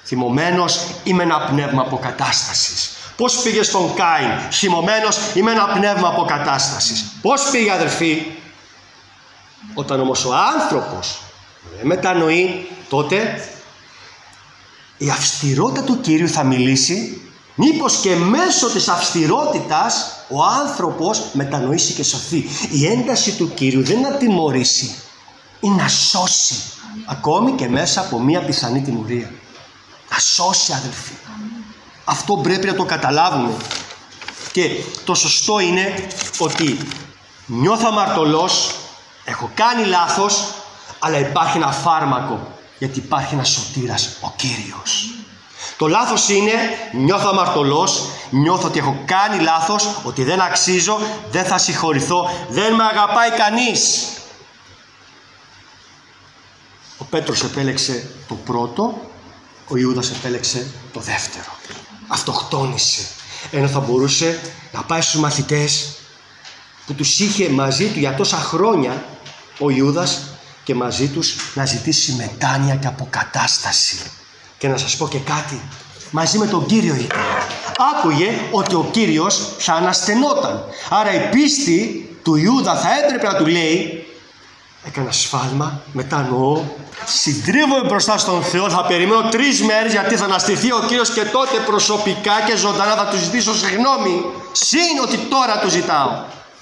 θυμωμένος ή με ένα πνεύμα αποκατάστασης? Πώς πήγε στον Κάιν? Θυμωμένος ή με ένα πνεύμα αποκατάστασης? Πώς πήγε, αδελφοί? Όταν όμως ο άνθρωπος δεν μετανοεί, τότε η αυστηρότητα του Κύριου θα μιλήσει. Μήπως και μέσω της αυστηρότητας ο άνθρωπος μετανοήσει και σωθεί. Η ένταση του Κύριου δεν είναι να τιμωρήσει, είναι να σώσει. Ακόμη και μέσα από μία πιθανή τιμωρία. Να σώσει, αδελφοί. Αυτό πρέπει να το καταλάβουμε. Και το σωστό είναι ότι νιώθω αμαρτωλός, έχω κάνει λάθος, αλλά υπάρχει ένα φάρμακο, γιατί υπάρχει ένας σωτήρας, ο Κύριος. Το λάθος είναι, νιώθω αμαρτωλός, νιώθω ότι έχω κάνει λάθος, ότι δεν αξίζω, δεν θα συγχωρηθώ, δεν με αγαπάει κανείς. Ο Πέτρος επέλεξε το πρώτο, ο Ιούδας επέλεξε το δεύτερο. Αυτοκτόνησε. Ενώ θα μπορούσε να πάει στους μαθητές που τους είχε μαζί του για τόσα χρόνια ο Ιούδας και μαζί τους να ζητήσει μετάνοια και αποκατάσταση. Και να σας πω και κάτι, μαζί με τον Κύριο ήταν. Άκουγε ότι ο Κύριος θα αναστενόταν. Άρα η πίστη του Ιούδα θα έπρεπε να του λέει: έκανα σφάλμα, μετανοώ, συντρίβομαι μπροστά στον Θεό, θα περιμένω 3 μέρες γιατί θα αναστηθεί ο Κύριος και τότε προσωπικά και ζωντανά θα του ζητήσω συγγνώμη. Συν ότι τώρα του ζητάω.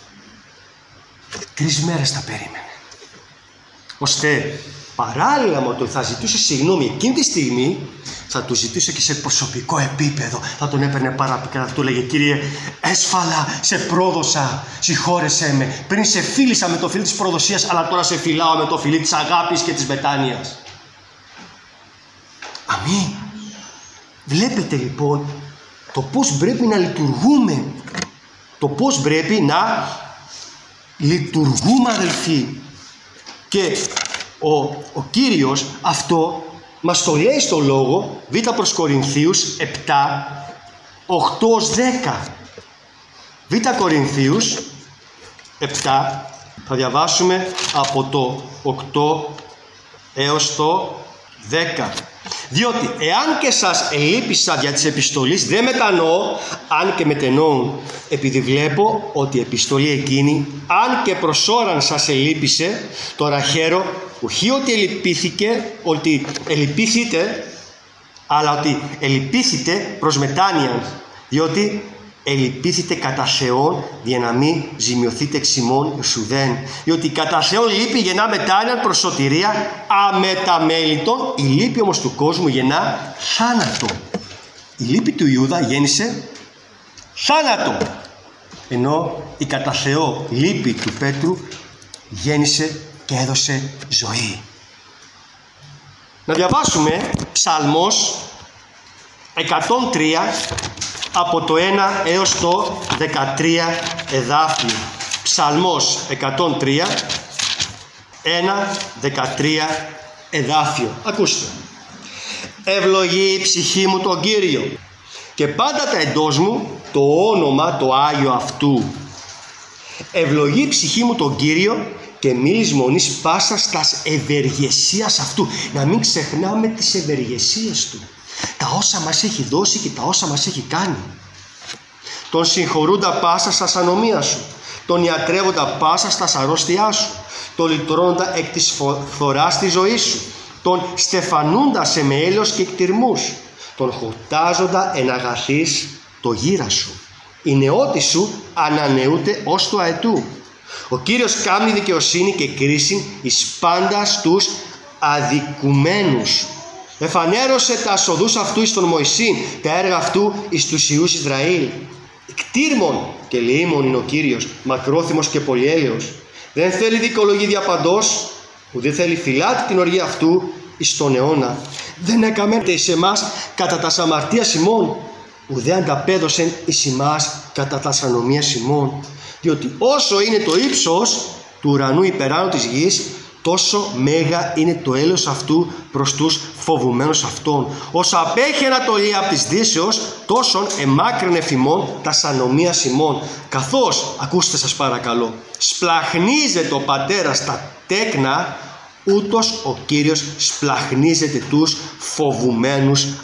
3 μέρες θα περίμενε. Ώστε παράλληλα με ότι θα ζητούσε συγγνώμη εκείνη τη στιγμή, θα του ζητούσε και σε προσωπικό επίπεδο. Θα τον έπαιρνε παραπάνω και θα του λέγε: Κύριε, έσφαλα, σε πρόδωσα, συγχώρεσέ με. Πριν σε φίλησα με το φιλί της προδοσίας, αλλά τώρα σε φιλάω με το φιλί της αγάπης και της μετάνοιας. Αμήν. Βλέπετε λοιπόν το πώς πρέπει να λειτουργούμε. Το πώς πρέπει να λειτουργούμε, αδελφοί. Και ο Κύριος αυτό μας το λέει στο λόγο, Β' προς Κορινθίους 7, 8-10. Β' Κορινθίους 7, θα διαβάσουμε από το 8 έως το 10. Διότι εάν και σας ελείπησα δια της επιστολής, δεν μετανοώ, αν και μετεννοούν, επειδή βλέπω ότι η επιστολή εκείνη, αν και προς ώραν σας ελείπησε, τώρα χαίρο, ουχή ότι ελείπηθητε, αλλά ότι ελείπηθητε προς μετάνοια, διότι ελείπηθητε κατά Θεόν, για να μην ζημιωθείτε εξ ημών ουσουδέν. Διότι κατά Θεόν λύπη γεννά μετάνοια προς σωτηρία αμεταμέλητον, η λύπη όμως του κόσμου γεννά θάνατο. Η λύπη του Ιούδα γέννησε θάνατο, ενώ η κατά Θεό λύπη του Πέτρου γέννησε και έδωσε ζωή. Να διαβάσουμε Ψαλμός 103 από το 1 έως το 13 εδάφιο. Ψαλμός 103, 1-13 εδάφιο. Ακούστε. Ευλογεί η ψυχή μου τον Κύριο και πάντα τα εντός μου το όνομα το Άγιο αυτού. Ευλογεί η ψυχή μου τον Κύριο και μη λησμονείς πάσας τας ευεργεσίας αυτού. Να μην ξεχνάμε τις ευεργεσίες του, τα όσα μας έχει δώσει και τα όσα μας έχει κάνει. Τον συγχωρούντα πάσα στα ανομία σου, τον ιατρεύοντα πάσα στα αρρώστιά σου, τον λυτρώνοντα εκ της φθοράς της ζωής σου, τον στεφανούντα σε με έλεος και εκτιρμούς, τον χορτάζοντα εν αγαθής το γύρα σου. Η νεότη σου ανανεούται ως το αετού. Ο Κύριος κάμνει δικαιοσύνη και κρίση εις πάντα τους αδικουμένους. Εφανέρωσε τα σοδούς αυτού εις τον Μωυσήν, τα έργα αυτού εις τους Υιούς Ισραήλ. Κτήρμον και λοίμων είναι ο Κύριος, μακρόθυμος και πολυέλεος. Δεν θέλει δικαιολογή διαπαντός, ουδέ θέλει φυλάτη την οργή αυτού εις τον αιώνα. Δεν έκαμεν εις εμάς κατά τας αμαρτίας ημών, ουδέ ανταπέδωσεν εις ημάς κατά τας ανομίας ημών. Διότι όσο είναι το ύψος του ουρανού υπεράνω της γης, τόσο μέγα είναι το έλεος αυτού προς τους φοβουμένους αυτών. Όσο απέχει ανατολή από της δύσεως, τόσον εμάκρυνε φημών τας ανομίας ημών. Καθώς, ακούστε σας παρακαλώ, σπλαχνίζεται ο πατέρας τα τέκνα, ούτως ο Κύριος σπλαχνίζεται τους φοβουμένους